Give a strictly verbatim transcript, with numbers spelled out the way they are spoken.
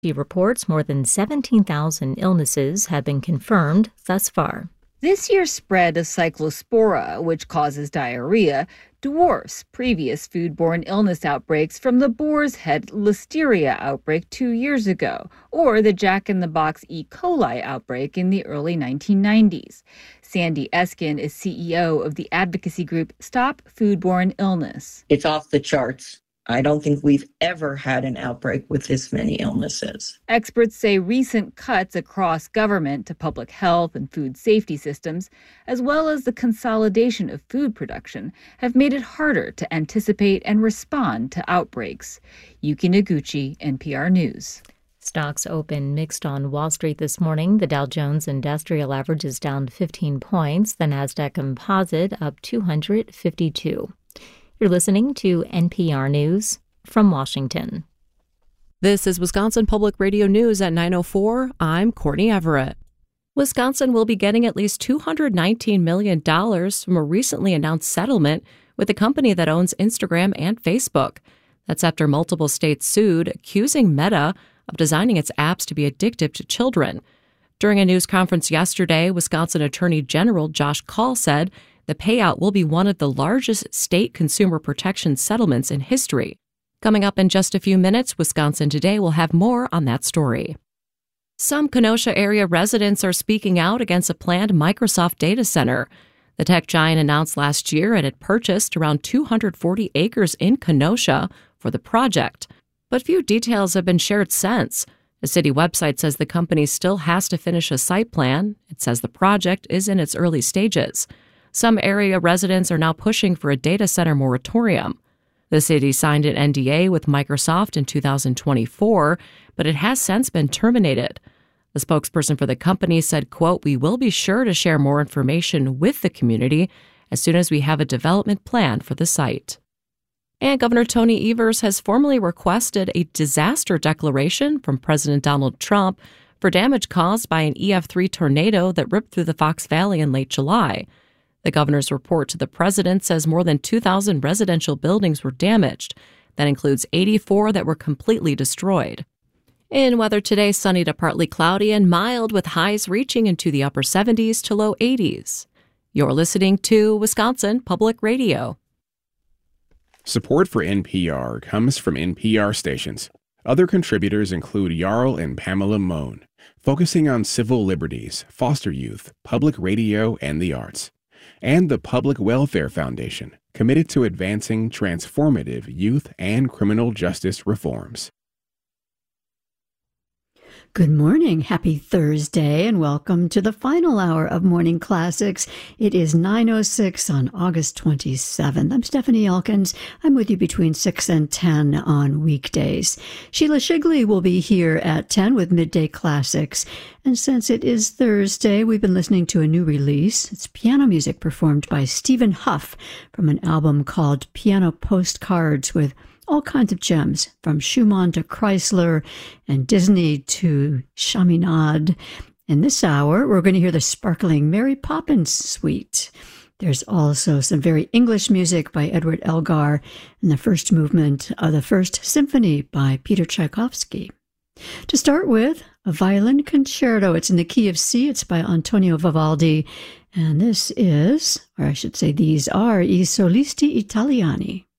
He reports more than seventeen thousand illnesses have been confirmed thus far. This year's spread of cyclospora, which causes diarrhea, dwarfs previous foodborne illness outbreaks from the boar's head listeria outbreak two years ago, or the Jack-in-the-Box E. coli outbreak in the early nineteen nineties. Sandy Eskin is C E O of the advocacy group Stop Foodborne Illness. It's off the charts. I don't think we've ever had an outbreak with this many illnesses. Experts say recent cuts across government to public health and food safety systems, as well as the consolidation of food production, have made it harder to anticipate and respond to outbreaks. Yuki Noguchi, N P R News. Stocks open mixed on Wall Street this morning. The Dow Jones Industrial Average is down fifteen points. The Nasdaq Composite up two hundred fifty-two. You're listening to N P R News from Washington. This is Wisconsin Public Radio News at nine oh four. I'm Courtney Everett. Wisconsin will be getting at least two hundred nineteen million dollars from a recently announced settlement with the company that owns Instagram and Facebook. That's after multiple states sued, accusing Meta of designing its apps to be addictive to children. During a news conference yesterday, Wisconsin Attorney General Josh Kaul said the payout will be one of the largest state consumer protection settlements in history. Coming up in just a few minutes, Wisconsin Today will have more on that story. Some Kenosha area residents are speaking out against a planned Microsoft data center. The tech giant announced last year it had purchased around two hundred forty acres in Kenosha for the project, but few details have been shared since. The city website says the company still has to finish a site plan. It says the project is in its early stages. Some area residents are now pushing for a data center moratorium. The city signed an N D A with Microsoft in two thousand twenty-four, but it has since been terminated. The spokesperson for the company said, quote, "We will be sure to share more information with the community as soon as we have a development plan for the site." And Governor Tony Evers has formally requested a disaster declaration from President Donald Trump for damage caused by an E F three tornado that ripped through the Fox Valley in late July. The governor's report to the president says more than two thousand residential buildings were damaged. That includes eighty-four that were completely destroyed. In weather today, sunny to partly cloudy and mild with highs reaching into the upper seventies to low eighties. You're listening to Wisconsin Public Radio. Support for N P R comes from N P R stations. Other contributors include Jarl and Pamela Mohn, focusing on civil liberties, foster youth, public radio, and the arts. And the Public Welfare Foundation, committed to advancing transformative youth and criminal justice reforms. Good morning. Happy Thursday, and welcome to the final hour of Morning Classics. It is nine oh six on August twenty-seventh. I'm Stephanie Elkins. I'm with you between six and ten on weekdays. Sheila Shigley will be here at ten with Midday Classics. And since it is Thursday, we've been listening to a new release. It's piano music performed by Stephen Huff from an album called Piano Postcards with all kinds of gems, from Schumann to Chrysler and Disney to Chaminade. In this hour, we're going to hear the sparkling Mary Poppins Suite. There's also some very English music by Edward Elgar and the first movement of the First Symphony by Peter Tchaikovsky. To start with, a violin concerto. It's in the key of C. It's by Antonio Vivaldi. And this is, or I should say these are, I Solisti Italiani.